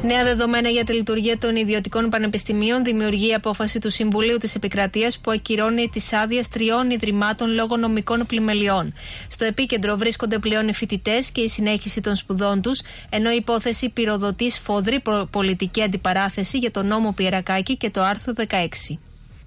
Νέα δεδομένα για τη λειτουργία των ιδιωτικών πανεπιστημίων δημιουργεί η απόφαση του Συμβουλίου της Επικρατείας που ακυρώνει τις άδειες 3 ιδρυμάτων λόγω νομικών πλημελιών. Στο επίκεντρο βρίσκονται πλέον οι φοιτητές και η συνέχιση των σπουδών τους, ενώ η υπόθεση πυροδοτεί σφοδρή πολιτική αντιπαράθεση για τον νόμο Πιερακάκη και το άρθρο 16.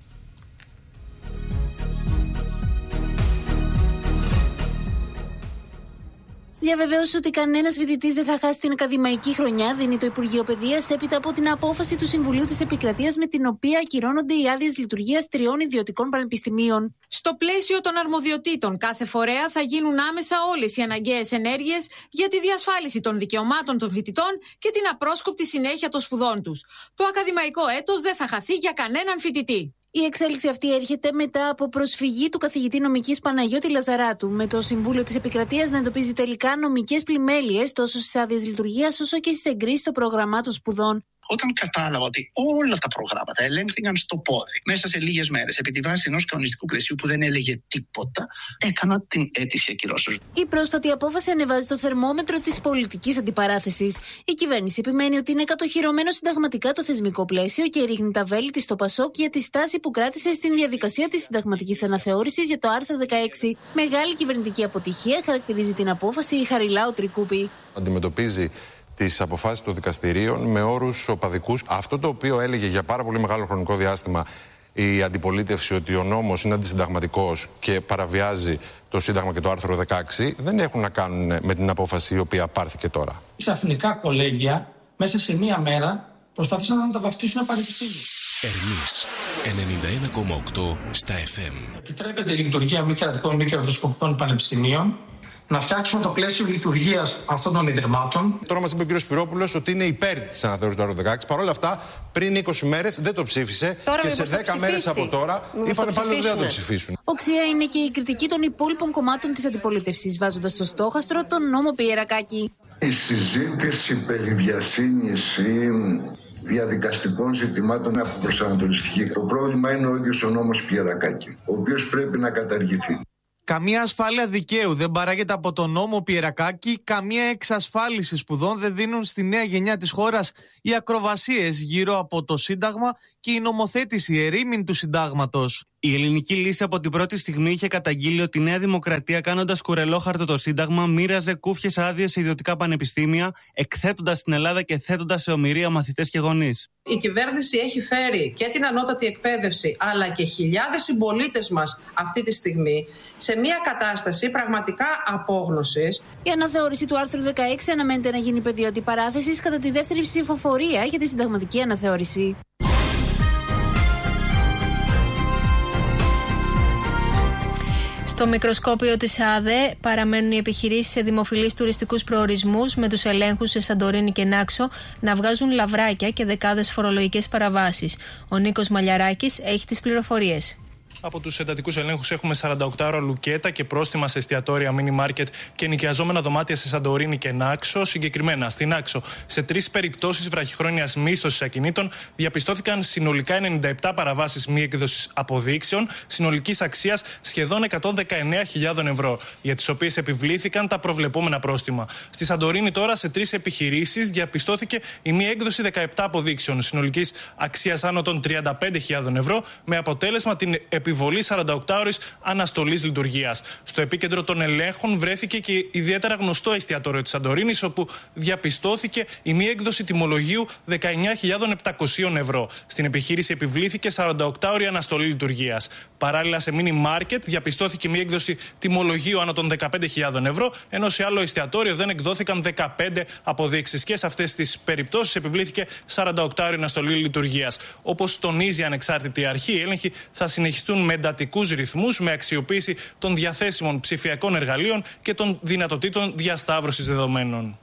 Διαβεβαίωσε ότι κανένας φοιτητής δεν θα χάσει την ακαδημαϊκή χρονιά, δίνει το Υπουργείο Παιδείας έπειτα από την απόφαση του Συμβουλίου της Επικρατείας με την οποία ακυρώνονται οι άδειες λειτουργίας 3 ιδιωτικών πανεπιστημίων. Στο πλαίσιο των αρμοδιοτήτων κάθε φορέα θα γίνουν άμεσα όλες οι αναγκαίες ενέργειες για τη διασφάλιση των δικαιωμάτων των φοιτητών και την απρόσκοπτη συνέχεια των σπουδών τους. Το ακαδημαϊκό έτος δεν θα χαθεί για κανέναν φοιτητή. Η εξέλιξη αυτή έρχεται μετά από προσφυγή του καθηγητή νομικής Παναγιώτη Λαζαράτου, με το Συμβούλιο της Επικρατείας να εντοπίζει τελικά νομικές πλημέλειες τόσο στις άδειες λειτουργίας όσο και στις εγκρίσεις των προγραμμάτων σπουδών. Όταν κατάλαβα ότι όλα τα προγράμματα ελέγχθηκαν στο πόδι μέσα σε λίγες μέρες επί τη βάση ενός κανονιστικού πλαισίου που δεν έλεγε τίποτα, έκανα την αίτηση ακυρώσεως. Η πρόσφατη απόφαση ανεβάζει το θερμόμετρο της πολιτικής αντιπαράθεσης. Η κυβέρνηση επιμένει ότι είναι κατοχυρωμένο συνταγματικά το θεσμικό πλαίσιο και ρίχνει τα βέλη της στο Πασόκ για τη στάση που κράτησε στην διαδικασία της συνταγματικής αναθεώρησης για το άρθρο 16. Μεγάλη κυβερνητική αποτυχία χαρακτηρίζει την απόφαση η Χαριλάου Τρικούπη. Αντιμετωπίζει τις αποφάσεις των δικαστηρίων με όρους οπαδικούς. Αυτό το οποίο έλεγε για πάρα πολύ μεγάλο χρονικό διάστημα η αντιπολίτευση, ότι ο νόμος είναι αντισυνταγματικός και παραβιάζει το Σύνταγμα και το άρθρο 16, δεν έχουν να κάνουν με την απόφαση η οποία πάρθηκε τώρα. Ξαφνικά κολέγια μέσα σε μία μέρα προσπάθησαν να τα βαφτίσουν πανεπιστήμιο. Ερμής 91,8 στα FM. Επιτρέπεται η λειτουργία μη κρατικών μη κερδοσκοπικών πανεπιστημίων, να φτιάξουμε το πλαίσιο λειτουργίας αυτών των ιδρυμάτων. Τώρα μας είπε ο κ. Σπυρόπουλος ότι είναι υπέρ της αναθεώρησης του άρθρου 16. Παρ' όλα αυτά, πριν 20 μέρες δεν το ψήφισε τώρα και σε 10 μέρες από τώρα είπαν πάλι ότι δεν θα το ψηφίσουν. Οξία είναι και η κριτική των υπόλοιπων κομμάτων της αντιπολίτευσης, βάζοντας στο στόχαστρο τον νόμο Πιερακάκη. Η συζήτηση περί βιασύνης ή διαδικαστικών ζητημάτων είναι αποπροσανατολιστική. Το πρόβλημα είναι ο ίδιος ο νόμος Πιερακάκη, ο οποίος πρέπει να καταργηθεί. Καμία ασφάλεια δικαίου δεν παράγεται από τον νόμο Πιερακάκη, καμία εξασφάλιση σπουδών δεν δίνουν στη νέα γενιά της χώρας οι ακροβασίες γύρω από το Σύνταγμα και η νομοθέτηση ερήμην του Συντάγματος. Η ελληνική λύση από την πρώτη στιγμή είχε καταγγείλει ότι η Νέα Δημοκρατία, κάνοντας κουρελόχαρτο το Σύνταγμα, μοίραζε κούφιες άδειες σε ιδιωτικά πανεπιστήμια, εκθέτοντας την Ελλάδα και θέτοντας σε ομηρία μαθητές και γονείς. Η κυβέρνηση έχει φέρει και την ανώτατη εκπαίδευση, αλλά και χιλιάδες συμπολίτες μας αυτή τη στιγμή σε μια κατάσταση πραγματικά απόγνωσης. Η αναθεώρηση του άρθρου 16 αναμένεται να γίνει πεδίο αντιπαράθεσης κατά τη δεύτερη ψηφοφορία για τη συνταγματική αναθεώρηση. Στο μικροσκόπιο της ΑΔΕ παραμένουν οι επιχειρήσεις σε δημοφιλείς τουριστικούς προορισμούς, με τους ελέγχους σε Σαντορίνη και Νάξο να βγάζουν λαβράκια και δεκάδες φορολογικές παραβάσεις. Ο Νίκος Μαλιαράκης έχει τις πληροφορίες. Από τους εντατικούς ελέγχους έχουμε 48ωρα λουκέτα και πρόστιμα σε εστιατόρια, μίνι μάρκετ και νοικιαζόμενα δωμάτια σε Σαντορίνη και Νάξο. Συγκεκριμένα, στην Νάξο, σε 3 περιπτώσεις βραχυχρόνιας μίσθωσης ακινήτων διαπιστώθηκαν συνολικά 97 παραβάσεις μη έκδοσης αποδείξεων, συνολικής αξίας σχεδόν 119.000 ευρώ, για τις οποίες επιβλήθηκαν τα προβλεπόμενα πρόστιμα. Στη Σαντορίνη, τώρα, σε 3 επιχειρήσεις διαπιστώθηκε η μη έκδοση 17 αποδείξεων, συνολικής αξίας άνω των 35.000 ευρώ, με αποτέλεσμα την επιβολή 48ωρης αναστολής λειτουργίας. Στο επίκεντρο των ελέγχων βρέθηκε και ιδιαίτερα γνωστό εστιατόριο της Σαντορίνης, όπου διαπιστώθηκε η μη έκδοση τιμολογίου 19.700 ευρώ. Στην επιχείρηση επιβλήθηκε 48ωρη αναστολή λειτουργίας. Παράλληλα, σε μίνι μάρκετ διαπιστώθηκε μη έκδοση τιμολογίου άνω των 15.000 ευρώ, ενώ σε άλλο εστιατόριο δεν εκδόθηκαν 15 αποδείξεις. Και σε αυτές τις περιπτώσεις επιβλήθηκε 48ωρη αναστολή λειτουργίας. Όπως τονίζει η ανεξάρτητη αρχή, οι έλεγχοι θα συνεχιστούν με εντατικούς ρυθμούς, με αξιοποίηση των διαθέσιμων ψηφιακών εργαλείων και των δυνατοτήτων διασταύρωσης δεδομένων.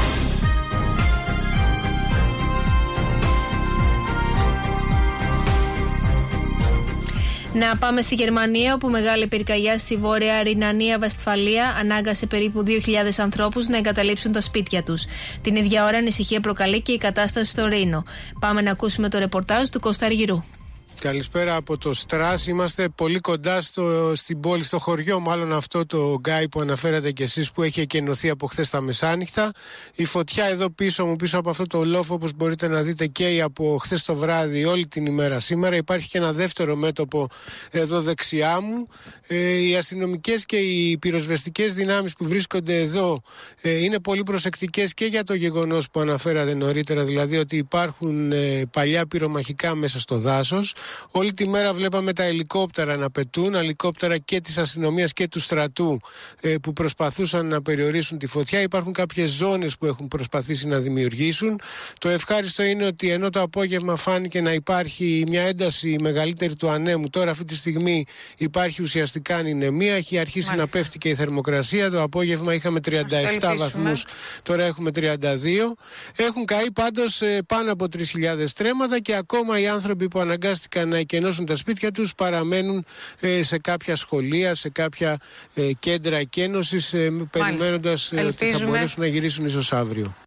Να πάμε στη Γερμανία, όπου μεγάλη πυρκαγιά στη βόρεια Ρινανία-Βεσφαλία ανάγκασε περίπου 2.000 ανθρώπους να εγκαταλείψουν τα σπίτια τους. Την ίδια ώρα ανησυχία προκαλεί και η κατάσταση στο Ρήνο. Πάμε να ακούσουμε το ρεπορτάζ του Κώστα Αργυρού. καλησπέρα από το Στρας. Είμαστε πολύ κοντά στην πόλη, στο χωριό μάλλον αυτό το Γκάι που αναφέρατε κι εσείς, που έχει εκενωθεί από χθες τα μεσάνυχτα. Η φωτιά εδώ πίσω μου, πίσω από αυτό το λόφο, όπως μπορείτε να δείτε, καίει από χθες το βράδυ όλη την ημέρα σήμερα. Υπάρχει και ένα δεύτερο μέτωπο εδώ δεξιά μου. Οι αστυνομικές και οι πυροσβεστικές δυνάμεις που βρίσκονται εδώ είναι πολύ προσεκτικές και για το γεγονός που αναφέρατε νωρίτερα, δηλαδή ότι υπάρχουν παλιά πυρομαχικά μέσα στο δάσος. Όλη τη μέρα βλέπαμε τα ελικόπτερα να πετούν, ελικόπτερα και της αστυνομίας και του στρατού που προσπαθούσαν να περιορίσουν τη φωτιά. Υπάρχουν κάποιες ζώνες που έχουν προσπαθήσει να δημιουργήσουν. Το ευχάριστο είναι ότι ενώ το απόγευμα φάνηκε να υπάρχει μια ένταση μεγαλύτερη του ανέμου, τώρα αυτή τη στιγμή υπάρχει ουσιαστικά ανηνεμία, έχει αρχίσει να πέφτει και η θερμοκρασία. Το απόγευμα είχαμε 37 βαθμούς, τώρα έχουμε 32. Έχουν καεί πάντως πάνω από 3.000 στρέμματα και ακόμα οι άνθρωποι που αναγκάστηκαν να εκενώσουν τα σπίτια τους παραμένουν σε κάποια σχολεία, σε κάποια κέντρα εκένωσης, περιμένοντας ότι θα μπορέσουν να γυρίσουν ίσως αύριο.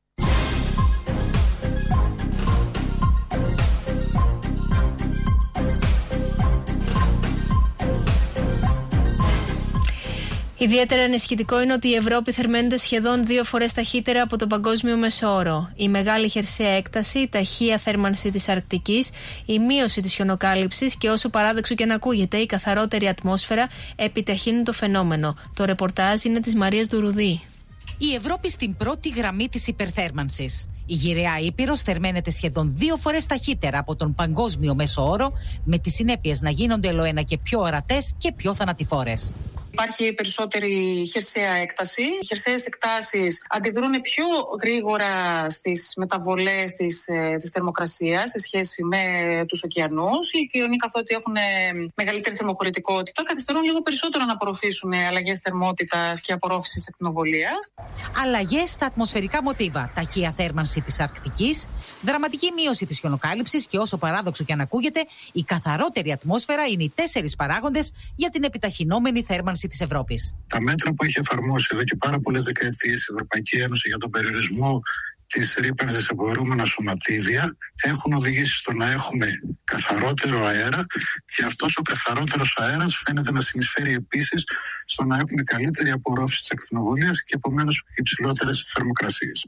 Ιδιαίτερα ενισχυτικό είναι ότι η Ευρώπη θερμαίνεται σχεδόν 2 φορές ταχύτερα από τον παγκόσμιο μεσόωρο. Η μεγάλη χερσαία έκταση, η ταχεία θέρμανση της Αρκτικής, η μείωση της χιονοκάλυψης και, όσο παράδοξο και να ακούγεται, η καθαρότερη ατμόσφαιρα επιταχύνουν το φαινόμενο. Το ρεπορτάζ είναι της Μαρίας Ντουρουδή. Η Ευρώπη στην πρώτη γραμμή της υπερθέρμανσης. Η γυραιά Ήπειρος θερμαίνεται σχεδόν 2 φορές ταχύτερα από τον παγκόσμιο μέσο όρο, με τις συνέπειες να γίνονται ολοένα και πιο ορατές και πιο θανατηφόρες. Υπάρχει περισσότερη χερσαία έκταση. Οι χερσαίες εκτάσεις αντιδρούν πιο γρήγορα στις μεταβολές της θερμοκρασίας σε σχέση με τους ωκεανούς. Οι ωκεανοί, καθότι έχουν μεγαλύτερη θερμοκορητικότητα, καθυστερούν λίγο περισσότερο να απορροφήσουν αλλαγές θερμότητας και απορρόφησης ακτινοβολίας. Αλλαγές στα ατμοσφαιρικά μοτίβα, ταχεία θέρμανση της Αρκτικής, δραματική μείωση της χιονοκάλυψης και, όσο παράδοξο και αν ακούγεται, η καθαρότερη ατμόσφαιρα είναι οι 4 παράγοντες για την επιταχυνόμενη θέρμανση της Ευρώπης. Τα μέτρα που έχει εφαρμόσει εδώ και πάρα πολλές δεκαετίες η Ευρωπαϊκή Ένωση για τον περιορισμό της ρύπανσης από αιρούμενα σωματίδια έχουν οδηγήσει στο να έχουμε καθαρότερο αέρα, και αυτός ο καθαρότερος αέρας φαίνεται να συνεισφέρει επίσης στο να έχουμε καλύτερη απορρόφηση της ακτινοβολίας και επομένως υψηλότερες θερμοκρασίες.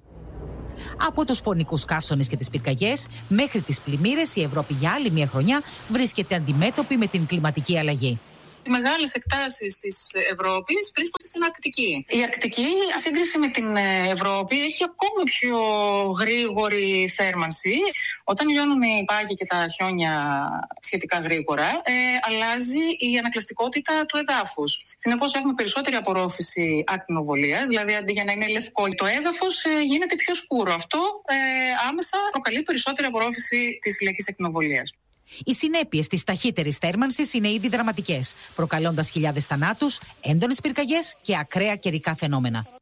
Από τους φωνικούς καύσονες και τις πυρκαγιές μέχρι τις πλημμύρες, η Ευρώπη για άλλη μια χρονιά βρίσκεται αντιμέτωπη με την κλιματική αλλαγή. Οι μεγάλες εκτάσεις της Ευρώπης βρίσκονται στην Αρκτική. Η Αρκτική, σε σύγκριση με την Ευρώπη, έχει ακόμα πιο γρήγορη θέρμανση. Όταν λιώνουν οι πάγοι και τα χιόνια σχετικά γρήγορα, αλλάζει η ανακλαστικότητα του εδάφους. Συνεπώς έχουμε περισσότερη απορρόφηση ακτινοβολία, δηλαδή αντί για να είναι λευκό το έδαφος γίνεται πιο σκούρο. Αυτό άμεσα προκαλεί περισσότερη απορρόφηση της ηλιακής ακτινοβολίας. Οι συνέπειες της ταχύτερης θέρμανσης είναι ήδη δραματικές, προκαλώντας χιλιάδες θανάτους, έντονες πυρκαγιές και ακραία καιρικά φαινόμενα.